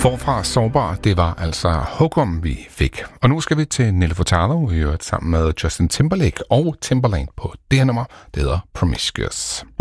Forfra sårbar, det var altså Hugum, vi fik. Og nu skal vi til Nelly Furtado, i øvrigt sammen med Justin Timberlake og Timberland på det her nummer, det hedder Promiscuous.